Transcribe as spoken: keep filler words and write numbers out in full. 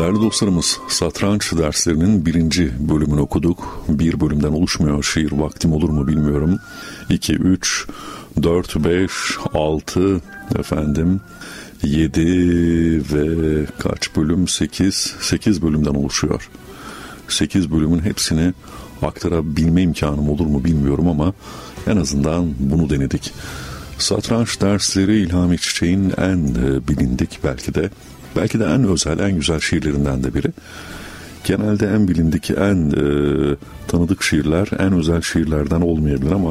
Değerli dostlarımız, satranç derslerinin birinci bölümünü okuduk. Bir bölümden oluşmuyor şiir, vaktim olur mu bilmiyorum. iki, üç, dört, beş, altı, efendim, yedi ve kaç bölüm? sekiz, sekiz bölümden oluşuyor. sekiz bölümün hepsini aktarabilme imkanım olur mu bilmiyorum ama en azından bunu denedik. Satranç dersleri İlhami Çiçek'in en bilindik belki de belki de en özel, en güzel şiirlerinden de biri. Genelde en bilindik, en e, tanıdık şiirler en özel şiirlerden olmayabilir ama